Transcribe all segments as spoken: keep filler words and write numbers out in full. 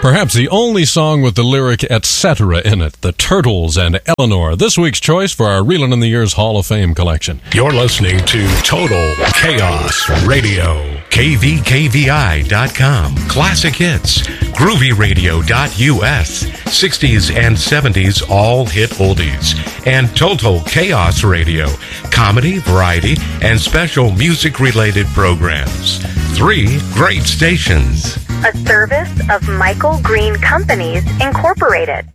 Perhaps the only song with the lyric et cetera in it, The Turtles and Eleanor, this week's choice for our Reelin' in the Years Hall of Fame collection. You're listening to Total Chaos Radio. K V K V I dot com. Classic hits. Groovy Radio dot U S. sixties and seventies all hit oldies. And Total Chaos Radio. Comedy, variety, and special music-related programs. Three great stations. A service of Michael Green Companies, Incorporated.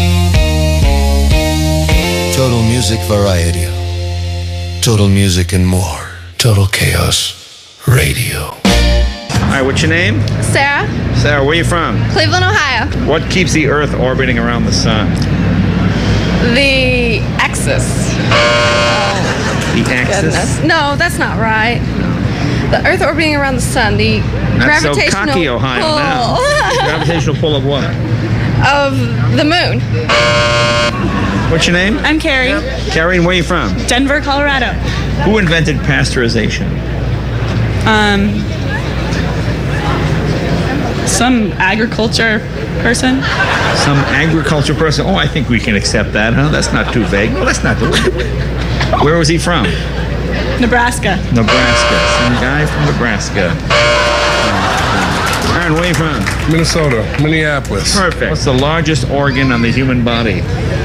Total Music Variety. Total Music and more. Total Chaos Radio. All right, what's your name? Sarah. Sarah, where are you from? Cleveland, Ohio. What keeps the Earth orbiting around the sun? The axis. The axis? Goodness. No, that's not right. The Earth orbiting around the sun. The Not so gravitational cocky, Ohio, pull now. Gravitational pull of what? of the moon. What's your name? I'm Carrie. Carrie, and where are you from? Denver, Colorado. Who invented pasteurization? Um, some agriculture person. Some agriculture person. Oh, I think we can accept that, huh? That's not too vague. No, that's not too vague. Where was he from? Nebraska. Nebraska. Some guy from Nebraska. Aaron, where are you from? Minnesota, Minneapolis. Perfect. What's the largest organ on the human body?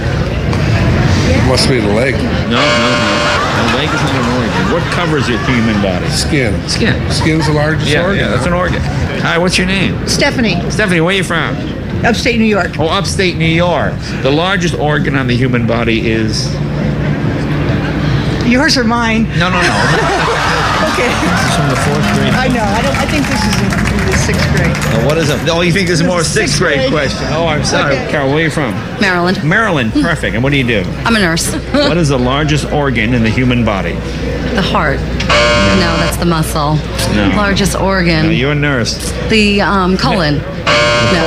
Must be the leg. No, no, no. The leg is not an organ. What covers your human body? Skin. Skin. Skin's the largest Yeah, organ. yeah, that's an organ. Hi, what's your name? Stephanie, Stephanie, where are you from? upstate New York. Oh, upstate New York. The largest organ on the human body is... Yours or mine? No, no, no. Okay. It's from the fourth grade. I know. I don't. I think this is in, in the sixth grade. Now, what is it? Oh, you think this is more a This is sixth sixth grade grade. question? Oh, I'm sorry. Okay. Carol, where are you from? Maryland. Maryland. Perfect. And what do you do? I'm a nurse. What is the largest organ in the human body? The heart. No, that's the muscle. No. Largest organ. No, you're a nurse. The um, colon. No.